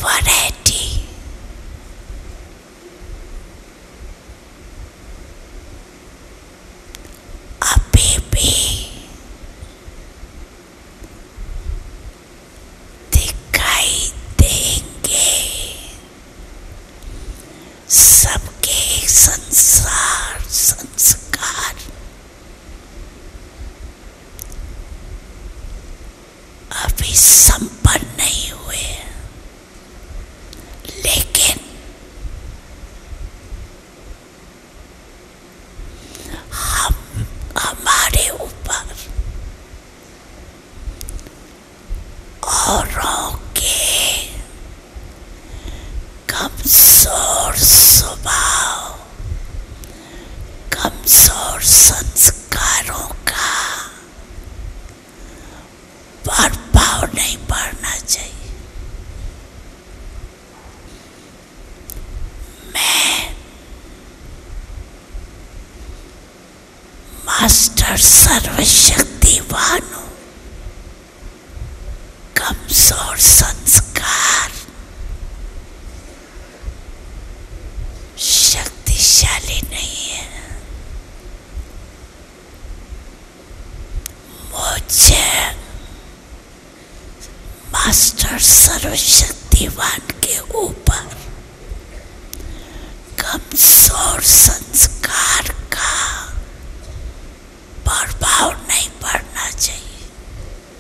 Variety, अभी भी दिखाई देंगे। सबके संस्कार अभी संपन्न नहीं हुए, लेकिन हमारे ऊपर औरों के कमजोर स्वभाव, कमजोर संस्कारों का प्रभाव नहीं पड़ना चाहिए। मैं मास्टर सर्वशक्तिवान हूं। कमजोर संस्कार शक्तिशाली नहीं है। मुझे मास्टर सर्वशक्तिवान